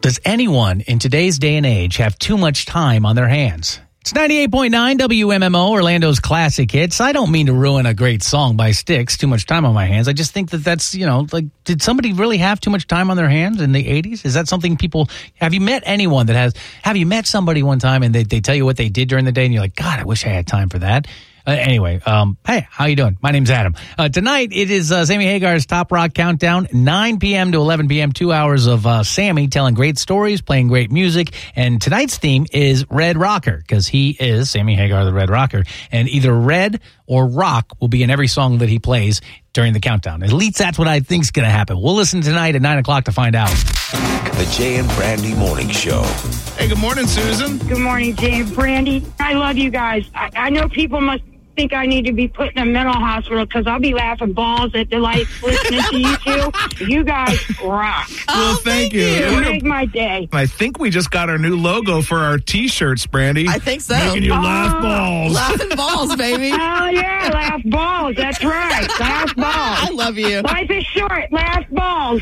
Does anyone in today's day and age have too much time on their hands? It's 98.9 WMMO, Orlando's classic hits. I don't mean to ruin a great song by Styx, Too Much Time on My Hands. I just think that's, did somebody really have too much time on their hands in the 80s? Is that something have you met anyone have you met somebody one time and they tell you what they did during the day and you're like, God, I wish I had time for that? Anyway, hey, how you doing? My name's Adam. Tonight, it is Sammy Hagar's Top Rock Countdown, 9 p.m. to 11 p.m., 2 hours of Sammy telling great stories, playing great music. And tonight's theme is Red Rocker, because he is Sammy Hagar, the Red Rocker. And either Red or Rock will be in every song that he plays during the countdown. At least that's what I think's going to happen. We'll listen tonight at 9 o'clock to find out. The Jay and Brandy Morning Show. Hey, good morning, Susan. Good morning, Jay and Brandy. I love you guys. I know people must think I need to be put in a mental hospital because I'll be laughing balls at the lights listening to you two. You guys rock. Well, thank you. You make my day. I think we just got our new logo for our T-shirts, Brandy. I think so. Making you laugh balls. Laughing balls, baby. Oh, yeah, laugh balls. That's right. Laugh balls. I love you. Life is short. Laugh balls.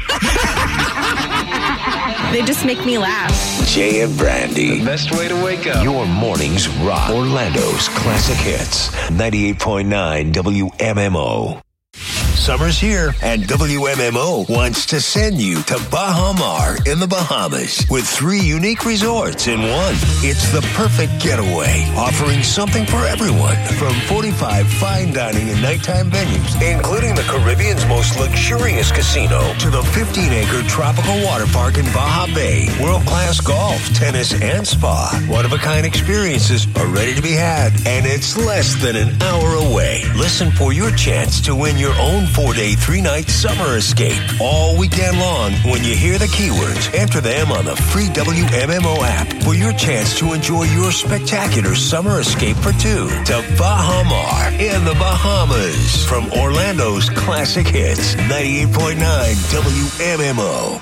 They just make me laugh. Jay and Brandy. The best way to wake up. Your mornings rock. Orlando's classic hits. 98.9 WMMO. Summer's here, and WMMO wants to send you to Baha Mar in the Bahamas with 3 unique resorts in one. It's the perfect getaway, offering something for everyone from 45 fine dining and nighttime venues, including the Caribbean's most luxurious casino, to the 15-acre tropical water park in Baja Bay, world-class golf, tennis, and spa. One-of-a-kind experiences are ready to be had, and it's less than an hour away. Listen for your chance to win your own 4-day, 3-night summer escape all weekend long. When you hear the keywords, enter them on the free WMMO app for your chance to enjoy your spectacular summer escape for 2 to Baha Mar in the Bahamas. From Orlando's classic hits, 98.9 WMMO.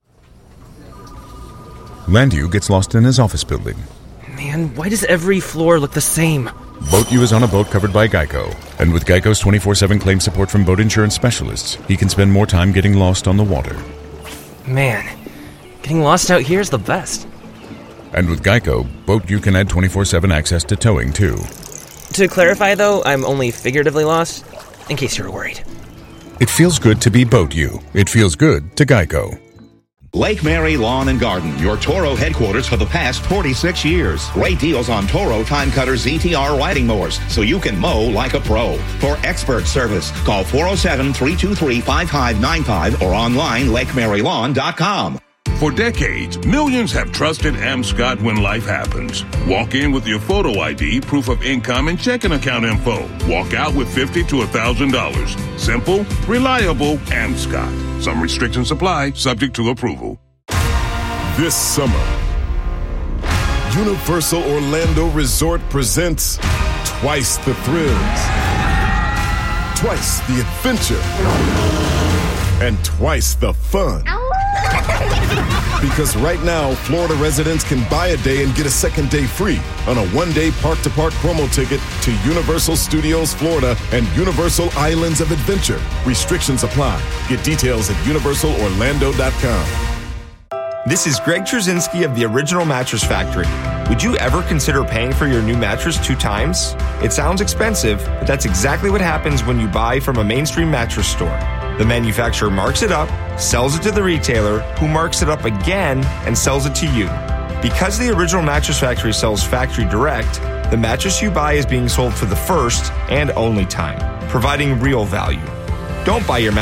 Landu gets lost in his office building. Man, why does every floor look the same? Boat U is on a boat covered by Geico. And with Geico's 24/7 claim support from boat insurance specialists, he can spend more time getting lost on the water. Man, getting lost out here is the best. And with Geico, Boat U can add 24/7 access to towing, too. To clarify, though, I'm only figuratively lost, in case you were worried. It feels good to be Boat U. It feels good to Geico. Lake Mary Lawn and Garden, your Toro headquarters for the past 46 years. Great deals on Toro Time Cutter ZTR riding mowers, so you can mow like a pro. For expert service, call 407-323-5595 or online LakeMaryLawn.com. For decades, millions have trusted M. Scott when life happens. Walk in with your photo ID, proof of income, and checking account info. Walk out with $50 to $1,000. Simple, reliable, M. Scott. Some restrictions apply, subject to approval. This summer, Universal Orlando Resort presents twice the thrills, twice the adventure, and twice the fun. Because right now, Florida residents can buy a day and get a second day free on a one-day park-to-park promo ticket to Universal Studios Florida and Universal Islands of Adventure. Restrictions apply. Get details at universalorlando.com. This is Greg Trzynski of the Original Mattress Factory. Would you ever consider paying for your new mattress 2 times? It sounds expensive, but that's exactly what happens when you buy from a mainstream mattress store. The manufacturer marks it up, sells it to the retailer, who marks it up again and sells it to you. Because the Original Mattress Factory sells factory direct, the mattress you buy is being sold for the first and only time, providing real value. Don't buy your